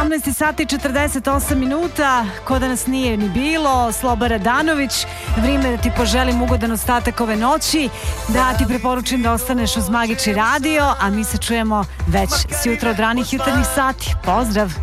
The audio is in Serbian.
17 sati i 48 minuta, ko da nas nije ni bilo, Sloba Radanović. Vrijeme da ti poželim ugodan ostatak ove noći, da ti preporučim da ostaneš uz Magični radio, a mi se čujemo već s jutra od ranih jutarnjih sati. Pozdrav!